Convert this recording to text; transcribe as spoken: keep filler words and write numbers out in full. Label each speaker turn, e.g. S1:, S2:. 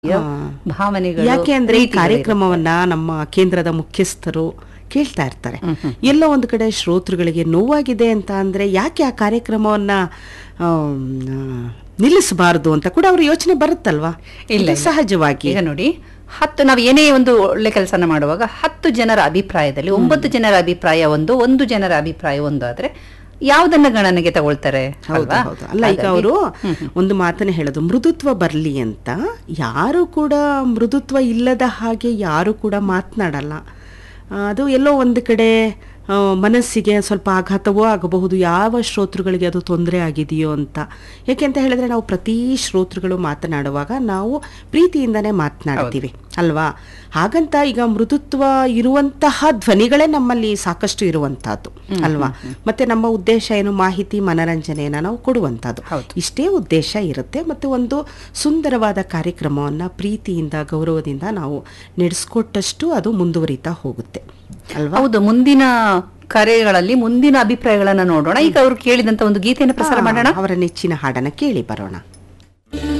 S1: ಹಾ.
S2: ಭಾವನೆಗಳು
S1: ಯಾಕೆ ಅಂದ್ರೆ ಈ
S2: ರೀತಿಗಳಿರುತ್ತೆ.
S1: ಕಾರ್ಯಕ್ರಮವನ್ನ ನಮ್ಮ ಕೇಂದ್ರದ ಮುಖ್ಯಸ್ಥರು ಕೇಳ್ತಾ ಇರ್ತಾರೆ. ಎಲ್ಲೋ ಒಂದು ಕಡೆ ಶ್ರೋತೃಗಳಿಗೆ ನೋವಾಗಿದೆ ಅಂತ ಅಂದ್ರೆ ಯಾಕೆ ಆ ಕಾರ್ಯಕ್ರಮವನ್ನ ಆಮ್, ಆ, ನಿಲ್ಲಿಸಬಾರದು ಅಂತ ಕೂಡ ಅವ್ರ ಯೋಚನೆ ಬರುತ್ತಲ್ವಾ?
S2: ಇಲ್ಲ,
S1: ಇದು
S2: ಇಲ್ಲ.
S1: ಸಹಜವಾಗಿ.
S2: ಈಗ ನೋಡಿ, ಹತ್ತು ನಾವು ಏನೇ ಒಂದು ಒಳ್ಳೆ ಕೆಲಸನ ಮಾಡುವಾಗ ಹತ್ತು ಜನರ ಅಭಿಪ್ರಾಯದಲ್ಲಿ ಒಂಬತ್ತು ಜನರ ಅಭಿಪ್ರಾಯ ಒಂದು ಒಂದು ಜನರ ಅಭಿಪ್ರಾಯ ಒಂದು ಆದ್ರೆ ಯಾವ್ದನ್ನ ಗಣನೆಗೆ ತಗೊಳ್ತಾರೆ
S1: ಹೌದು
S2: ಅಲ್ವಾ?
S1: ಹೌದು. ಅಲ್ಲ, ಈಗ
S2: ಹಾಗಾಗಿ-
S1: ಅವರು ಒಂದು ಮಾತನ್ನ ಹೇಳೋದು, ಮೃದುತ್ವ ಬರ್ಲಿ ಅಂತ. ಯಾರು ಕೂಡ ಮೃದುತ್ವ ಇಲ್ಲದ ಹಾಗೆ ಯಾರು ಕೂಡ ಮಾತನಾಡಲ್ಲ. ಆ, ಅದು ಎಲ್ಲೋ ಒಂದು ಕಡೆ ಆ, ಮನಸ್ಸಿಗೆ ಸ್ವಲ್ಪ ಆಘಾತವೂ ಆಗಬಹುದು, ಯಾವ ಶ್ರೋತೃಗಳಿಗೆ ಅದು ತೊಂದರೆ ಆಗಿದೆಯೋ ಅಂತ. ಯಾಕೆ ಅಂತ ಹೇಳಿದ್ರೆ ನಾವು ಪ್ರತಿ ಶ್ರೋತೃಗಳು ಮಾತನಾಡುವಾಗ ನಾವು ಪ್ರೀತಿಯಿಂದನೇ ಮಾತನಾಡ್ತೀವಿ ಅಲ್ವಾ? ಹಾಗಂತ ಈಗ ಮೃದುತ್ವ ಇರುವಂತಹ ಧ್ವನಿಗಳೇ ನಮ್ಮಲ್ಲಿ ಸಾಕಷ್ಟು ಇರುವಂತಹದ್ದು ಅಲ್ವಾ? ಮತ್ತೆ ನಮ್ಮ ಉದ್ದೇಶ ಏನು? ಮಾಹಿತಿ, ಮನರಂಜನೆಯನ್ನ ನಾವು ಕೊಡುವಂತಹದ್ದು. ಇಷ್ಟೇ ಉದ್ದೇಶ ಇರುತ್ತೆ. ಮತ್ತೆ ಒಂದು ಸುಂದರವಾದ ಕಾರ್ಯಕ್ರಮವನ್ನ ಪ್ರೀತಿಯಿಂದ, ಗೌರವದಿಂದ ನಾವು ನಡೆಸ್ಕೊಟ್ಟಷ್ಟು ಅದು ಮುಂದುವರಿತಾ ಹೋಗುತ್ತೆ ಅಲ್ವಾ?
S2: ಹೌದು. ಮುಂದಿನ ಕರೆಗಳಲ್ಲಿ ಮುಂದಿನ ಅಭಿಪ್ರಾಯಗಳನ್ನ ನೋಡೋಣ. ಈಗ ಅವರು ಕೇಳಿದಂತ ಒಂದು ಗೀತೆಯನ್ನು ಪ್ರಸಾರ ಮಾಡೋಣ.
S1: ಅವರ ನೆಚ್ಚಿನ ಹಾಡನ್ನ ಕೇಳಿ ಬರೋಣ.